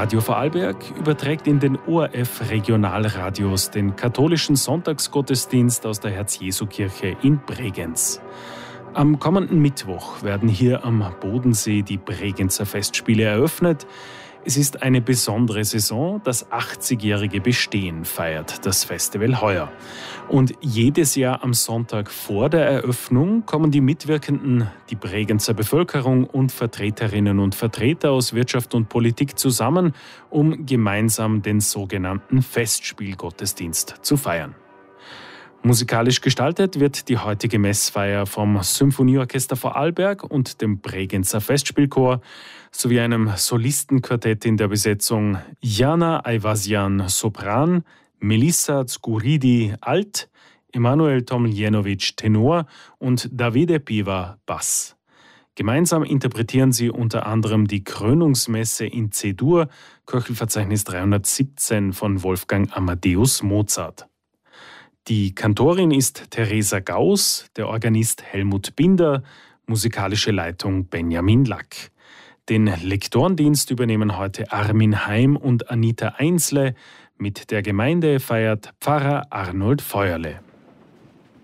Radio Vorarlberg überträgt in den ORF-Regionalradios den katholischen Sonntagsgottesdienst aus der Herz-Jesu-Kirche in Bregenz. Am kommenden Mittwoch werden hier am Bodensee die Bregenzer Festspiele eröffnet. Es ist eine besondere Saison, das 80-jährige Bestehen feiert das Festival heuer. Und jedes Jahr am Sonntag vor der Eröffnung kommen die Mitwirkenden, die Bregenzer Bevölkerung und Vertreterinnen und Vertreter aus Wirtschaft und Politik zusammen, um gemeinsam den sogenannten Festspielgottesdienst zu feiern. Musikalisch gestaltet wird die heutige Messfeier vom Symphonieorchester Vorarlberg und dem Bregenzer Festspielchor sowie einem Solistenquartett in der Besetzung Jana Ayvazyan Sopran, Melissa Zguridi Alt, Emanuel Tomljenovic Tenor und Davide Piva Bass. Gemeinsam interpretieren sie unter anderem die Krönungsmesse in C-Dur, Köchelverzeichnis 317 von Wolfgang Amadeus Mozart. Die Kantorin ist Theresa Gauss, der Organist Helmut Binder, musikalische Leitung Benjamin Lack. Den Lektorendienst übernehmen heute Armin Heim und Anita Einsle. Mit der Gemeinde feiert Pfarrer Arnold Feuerle.